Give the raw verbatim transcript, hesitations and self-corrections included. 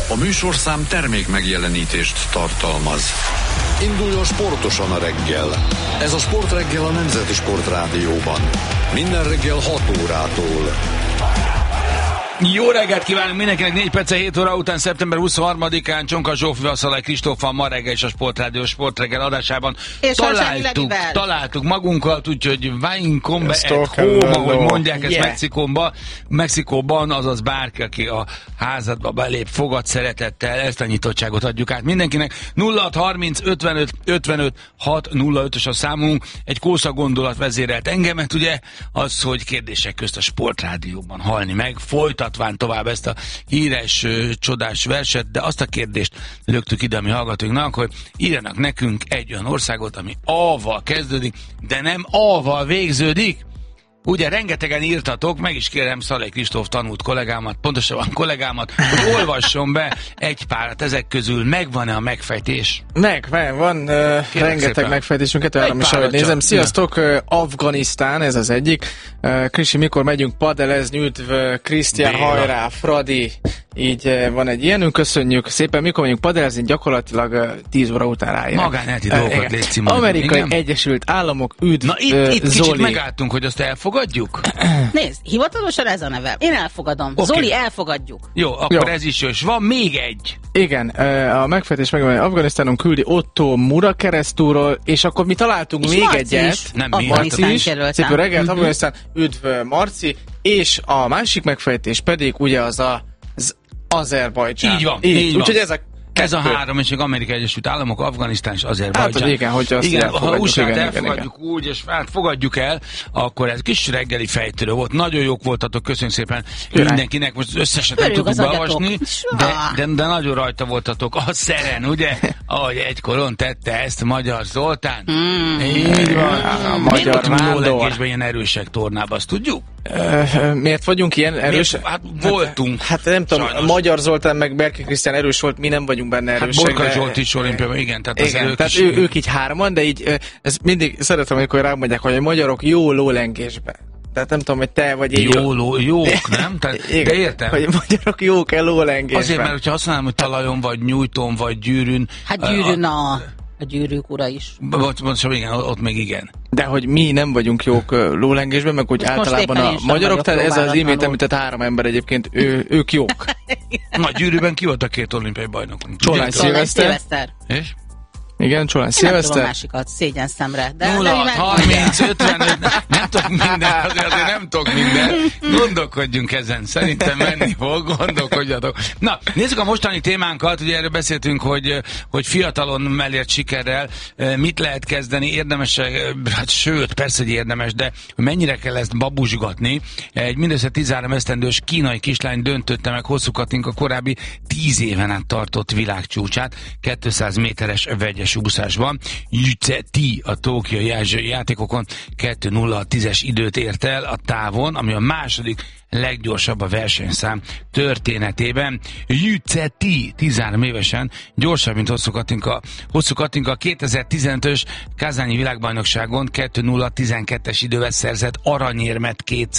A műsorszám termék megjelenítést tartalmaz. Induljon sportosan a reggel. Ez a Sportreggel a Nemzeti Sportrádióban. Minden reggel hat órától. Jó reggelt kívánunk mindenkinek, négy perce hét óra után, szeptember huszonharmadikán Csonka Zsófival, Szalai Kristóffal ma reggel és a Sportrádió Sportreggel adásában és találtuk, találtuk magunkat, úgyhogy Vaincombe at home, ahogy mondják ezt yeah. Mexikóban, Mexikóban, azaz bárki, aki a házadba belép, fogad szeretettel, ezt a nyitottságot adjuk át mindenkinek. nulla hat harminc ötvenöt ötvenöt hat nulla ötös a számunk, egy kósza gondolat vezérelt engemet, ugye, az, hogy kérdések közt a Sportrádióban halni meg, folytat tovább ezt a híres, csodás verset, de azt a kérdést löktük ide a mi hallgatóinknak, hogy írjanak nekünk egy olyan országot, ami A-val kezdődik, de nem A-val végződik. Ugye rengetegen írtatok, meg is kérem Szalai Kristóf tanult kollégámat, pontosabban kollégámat, hogy olvasson be egy párat ezek közül. Megvan-e a megfejtés? Meg, van, van uh, rengeteg szépen. Megfejtésünk, kettő-három is, ahogy nézem. Sziasztok, uh, Afganisztán, ez az egyik. Uh, Krisi, mikor megyünk padelezni, üdv, Krisztián, hajrá, Fradi. Így uh, van egy ilyenünk, köszönjük szépen. Mikor megyünk padelezni, gyakorlatilag uh, tíz óra után rájön. Magánheti uh, dolgokat légy címon. Amerikai igen? Egyesült Államok, üdv, Na itt, uh, itt Zoli. Kicsit megálltunk, hogy azt elfogadjuk? Nézd, hivatalosan ez a neve. Én elfogadom. Okay. Zoli, elfogadjuk. Jó, akkor jó. Ez is jó. És van még egy. Igen, a megfejtés megvan, hogy Afganisztánon küldi Otto Mura keresztúról, és akkor mi találtunk és még Marci egyet. Is. Nem mi. Marci is. Szép reggelt, uh-huh. Afganisztán, üdv Marci, és a másik megfejtés pedig ugye az a az Azerbajdzsán. Így van, így, így van. Úgyhogy ez a Ez a három, és Amerikai Egyesült Államok, Afganisztán és Azerbajdzsán. Hát, hogy igen, hogy azt igen, ha u es á-t igen, elfogadjuk igen. úgy, és hát fogadjuk el, akkor ez kis reggeli fejtörő volt. Nagyon jók voltatok, köszönjük szépen Jön. mindenkinek. Most összeset nem tudtuk beolvasni, de, de, de nagyon rajta voltatok. A Szeren, ugye? Ahogy egykoron tette ezt Magyar Zoltán. Hmm. Így van. A Magyar Vándor. Ilyen erősek tornában, azt tudjuk? Uh, miért vagyunk ilyen erős? Miért? Hát voltunk. Hát, hát nem tudom, sajnos. Magyar Zoltán meg Berki Krisztián erős volt, mi nem vagyunk benne erősek. Hát Borka Zsolt is olimpiában, igen. Tehát, igen, ők, tehát ő, ők így hárman, de így ez mindig szeretem, amikor rámondják, hogy a magyarok jó lólengésben. Tehát nem tudom, hogy te vagy én. Jó, ló, jók, nem? Tehát, igen, de értem. Hogy a magyarok jók-e lólengésben. Azért, mert hogyha azt mondanám, hogy talajon, vagy nyújtón, vagy gyűrűn. Hát gyűrűn a... a... A gyűrűk ura is. Bocsánat, igen, ott még igen. De hogy mi nem vagyunk jók lólengésben, meg hogy most általában a magyarok, tehát ez az imént említett három ember egyébként, ő, ők jók. Na, gyűrűben ki volt a két olimpiai bajnokunk? Csolány Szilveszter. És? Igen, Csolány Szilveszter. Nem tudom a másikat, szégyen szemre. nulla harminc ötvenöt nem tudok minden, azért, azért nem tudok minden. Gondolkodjunk ezen, szerintem menni fog, gondolkodjatok. Na, nézzük a mostani témánkat, ugye erről beszéltünk, hogy, hogy fiatalon elért sikerrel mit lehet kezdeni, érdemes, hát sőt, persze, hogy érdemes, de mennyire kell ezt babusgatni. Egy mindössze tizenhárom esztendős kínai kislány döntötte meg Hosszú Katinka korábbi tíz éven át tartott világcsúcsát, kétszáz méteres vegyes úszásban. Yüce Ti a tokiói ázsiai játékokon kettő nulla tízes időt ért el a távon, ami a második leggyorsabb a versenyszám történetében. Yüce Ti tizenhárom évesen gyorsabb, mint Hosszú Katinka. Hosszú Katinka a kétezer-tizenötös kazányi világbajnokságon kettő nulla tizenkettes idővel szerzett aranyérmet két